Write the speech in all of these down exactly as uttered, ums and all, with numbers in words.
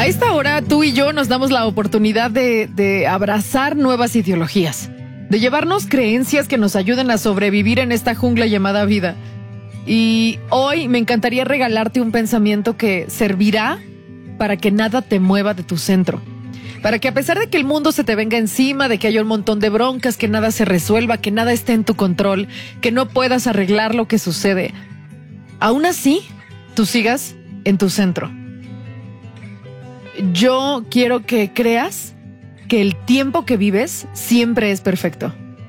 A esta hora tú y yo nos damos la oportunidad de, de abrazar nuevas ideologías, de llevarnos creencias que nos ayuden a sobrevivir en esta jungla llamada vida. Y hoy me encantaría regalarte un pensamiento que servirá para que nada te mueva de tu centro. Para que a pesar de que el mundo se te venga encima, de que haya un montón de broncas, que nada se resuelva, que nada esté en tu control, que no puedas arreglar lo que sucede, aún así, tú sigas en tu centro. Yo quiero que creas que el tiempo que vives siempre es perfecto.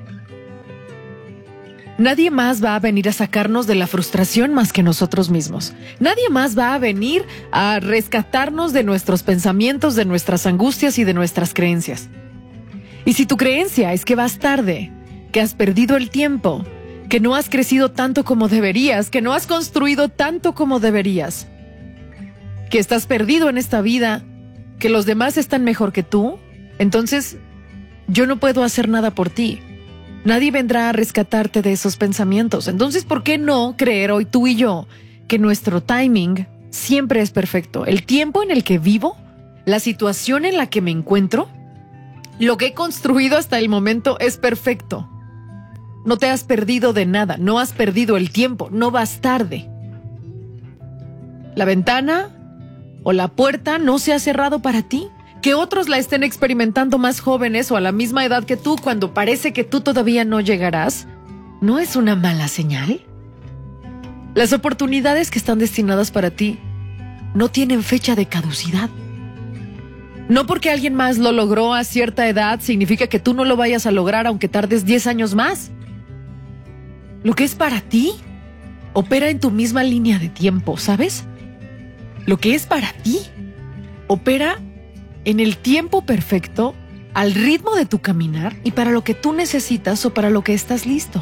Nadie más va a venir a sacarnos de la frustración más que nosotros mismos. Nadie más va a venir a rescatarnos de nuestros pensamientos, de nuestras angustias y de nuestras creencias. Y si tu creencia es que vas tarde, que has perdido el tiempo, que no has crecido tanto como deberías, que no has construido tanto como deberías, que estás perdido en esta vida, que los demás están mejor que tú, entonces yo no puedo hacer nada por ti. Nadie vendrá a rescatarte de esos pensamientos. Entonces, ¿por qué no creer hoy tú y yo que nuestro timing siempre es perfecto? El tiempo en el que vivo, la situación en la que me encuentro, lo que he construido hasta el momento es perfecto. No te has perdido de nada, no has perdido el tiempo, no vas tarde. La ventana o la puerta no se ha cerrado para ti. Que otros la estén experimentando más jóvenes o a la misma edad que tú cuando parece que tú todavía no llegarás, ¿no es una mala señal? Las oportunidades que están destinadas para ti no tienen fecha de caducidad. No porque alguien más lo logró a cierta edad significa que tú no lo vayas a lograr aunque tardes diez años más. Lo que es para ti opera en tu misma línea de tiempo, ¿sabes? Lo que es para ti opera en el tiempo perfecto, al ritmo de tu caminar y para lo que tú necesitas o para lo que estás listo.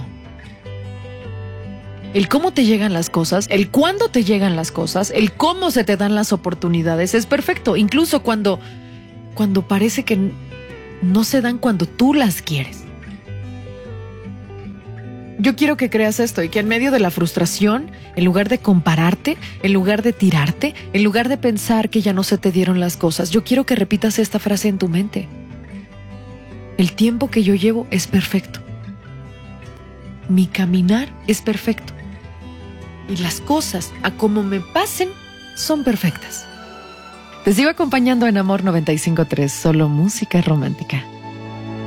El cómo te llegan las cosas, el cuándo te llegan las cosas, el cómo se te dan las oportunidades es perfecto, incluso cuando, cuando parece que no se dan cuando tú las quieres. Yo quiero que creas esto y que en medio de la frustración, en lugar de compararte, en lugar de tirarte, en lugar de pensar que ya no se te dieron las cosas, yo quiero que repitas esta frase en tu mente. El tiempo que yo llevo es perfecto. Mi caminar es perfecto. Y las cosas, a como me pasen, son perfectas. Te sigo acompañando en Amor noventa y cinco punto tres, solo música romántica.